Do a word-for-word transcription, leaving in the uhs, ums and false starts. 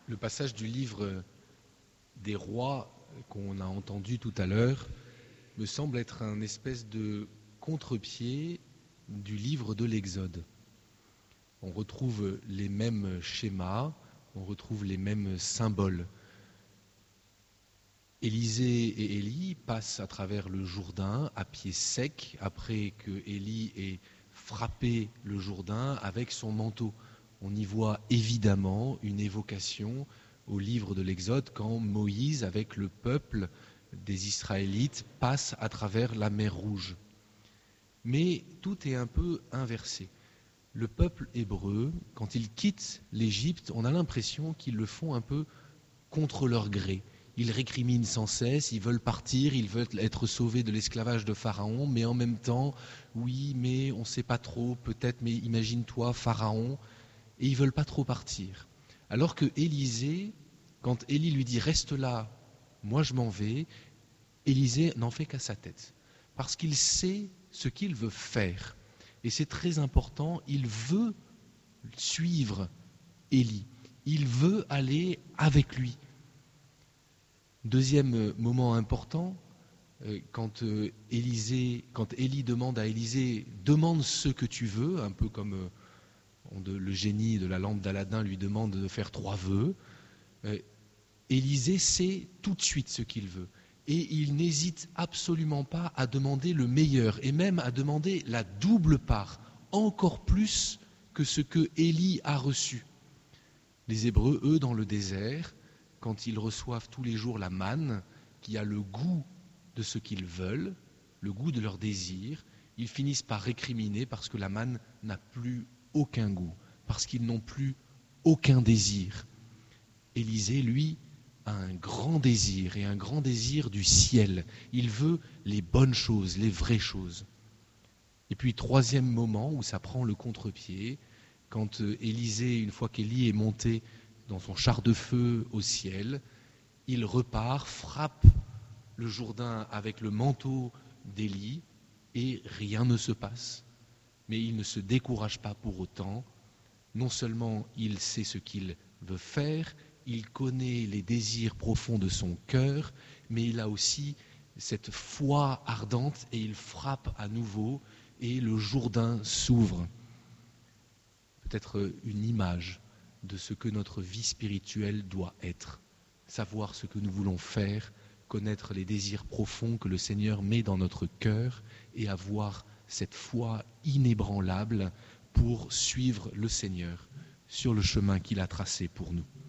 Le passage du livre des rois qu'on a entendu tout à l'heure me semble être un espèce de contre-pied du livre de l'Exode. On retrouve les mêmes schémas, on retrouve les mêmes symboles. Élisée et Élie passent à travers le Jourdain à pied sec après que Élie ait frappé le Jourdain avec son manteau. On y voit évidemment une évocation au livre de l'Exode quand Moïse, avec le peuple des Israélites, passe à travers la mer Rouge. Mais tout est un peu inversé. Le peuple hébreu, quand il quitte l'Égypte, on a l'impression qu'ils le font un peu contre leur gré. Ils récriminent sans cesse, ils veulent partir, ils veulent être sauvés de l'esclavage de Pharaon, mais en même temps, oui, mais on ne sait pas trop, peut-être, mais imagine-toi, Pharaon, et ils ne veulent pas trop partir. Alors que Élisée, quand Élie lui dit « reste là, moi je m'en vais », Élisée n'en fait qu'à sa tête, parce qu'il sait ce qu'il veut faire. Et c'est très important, il veut suivre Élie, il veut aller avec lui. Deuxième moment important, quand Élisée, quand Élie demande à Élisée « demande ce que tu veux », un peu comme le génie de la lampe d'Aladin lui demande de faire trois vœux, Élisée sait tout de suite ce qu'il veut. Et il n'hésite absolument pas à demander le meilleur, et même à demander la double part, encore plus que ce que Élie a reçu. Les Hébreux, eux, dans le désert, quand ils reçoivent tous les jours la manne, qui a le goût de ce qu'ils veulent, le goût de leur désir, ils finissent par récriminer parce que la manne n'a plus aucun goût, parce qu'ils n'ont plus aucun désir. Élisée, lui, a un grand désir, et un grand désir du ciel. Il veut les bonnes choses, les vraies choses. Et puis, troisième moment où ça prend le contre-pied, quand Élisée, une fois qu'Élie est monté dans son char de feu au ciel, il repart, frappe le Jourdain avec le manteau d'Élie, et rien ne se passe. Mais il ne se décourage pas pour autant. Non seulement il sait ce qu'il veut faire, il connaît les désirs profonds de son cœur, mais il a aussi cette foi ardente et il frappe à nouveau et le Jourdain s'ouvre. Peut-être une image de ce que notre vie spirituelle doit être. Savoir ce que nous voulons faire, connaître les désirs profonds que le Seigneur met dans notre cœur et avoir cette foi inébranlable pour suivre le Seigneur sur le chemin qu'il a tracé pour nous.